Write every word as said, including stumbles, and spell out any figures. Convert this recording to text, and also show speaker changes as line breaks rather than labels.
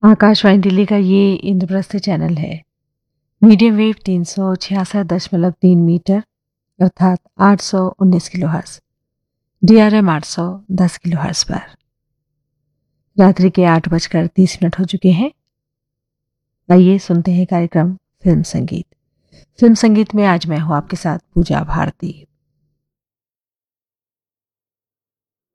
आकाशवाणी दिल्ली का ये इंद्रप्रस्थ चैनल है। मीडियम वेव तीन सौ छियासठ दशमलव तीन मीटर अर्थात आठ सौ उन्नीस kilo hertz, D R M आठ सौ दस किलो हर्ट्ज पर रात्रि के आठ बजकर तीस मिनट हो चुके हैं। आइए सुनते हैं कार्यक्रम फिल्म संगीत। फिल्म संगीत में आज मैं हूँ आपके साथ पूजा भारती।